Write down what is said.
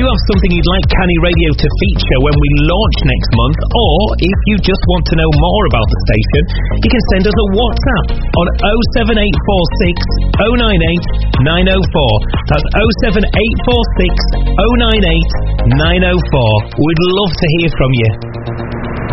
you have something you'd like Canny Radio to feature when we launch next month, or if you just want to know more about the station, you can send us a WhatsApp on 07846 098 904. That's 07846 098 904. We'd love to hear from you.